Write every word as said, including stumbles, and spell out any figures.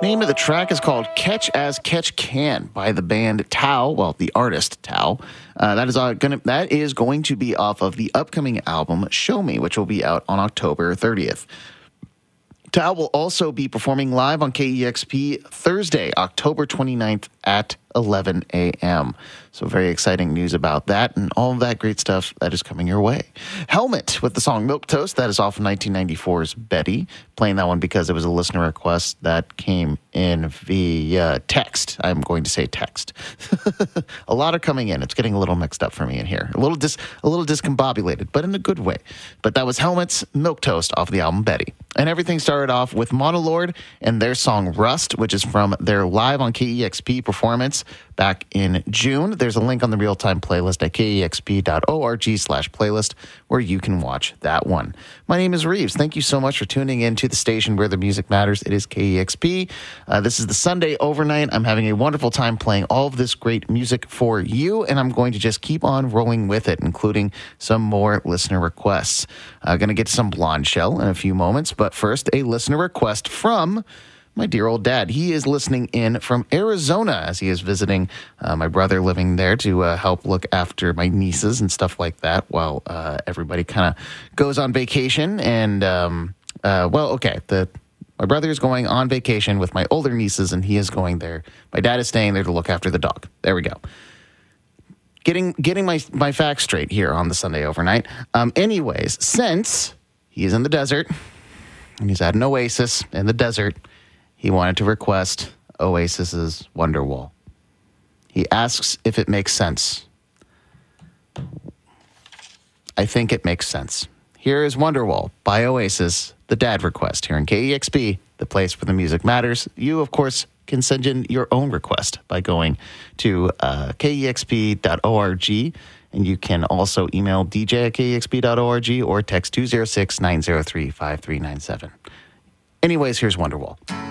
Name of the track is called Catch As Catch Can by the band Tao, well, the artist Tao. Uh, that is uh, gonna that is going to be off of the upcoming album Show Me, which will be out on October thirtieth. Tao will also be performing live on K E X P Thursday, October twenty-ninth at eleven a.m. So very exciting news about that and all of that great stuff that is coming your way. Helmet with the song Milk Toast, that is off of nineteen ninety-four's Betty. Playing that one because it was a listener request that came in via text. I'm going to say text. A lot are coming in. It's getting a little mixed up for me in here. A little dis, a little discombobulated, but in a good way. But that was Helmet's Milk Toast off the album Betty. And everything started off with Monolord and their song Rust, which is from their live on K E X P performance back in June. There's a link on the real-time playlist at kexp.org slash playlist where you can watch that one. My name is Reeves. Thank you so much for tuning in to the station where the music matters. It is K E X P. Uh, this is the Sunday overnight. I'm having a wonderful time playing all of this great music for you, and I'm going to just keep on rolling with it, including some more listener requests. I'm uh, going to get to some Blonde Shell in a few moments, but first, a listener request from my dear old dad. He is listening in from Arizona as he is visiting uh, my brother living there to uh, help look after my nieces and stuff like that while uh, everybody kind of goes on vacation. And, um, uh, well, okay, the my brother is going on vacation with my older nieces, and he is going there. My dad is staying there to look after the dog. There we go. Getting getting my, my facts straight here on the Sunday overnight. Um, anyways, since he is in the desert, and he's at an oasis in the desert, he wanted to request Oasis's Wonderwall. He asks if it makes sense. I think it makes sense. Here is Wonderwall by Oasis, the dad request here in K E X P, the place where the music matters. You, of course, can send in your own request by going to uh, K E X P dot org, and you can also email D J at K E X P dot org or text two oh six, nine oh three, five three nine seven. Anyways, here's Wonderwall.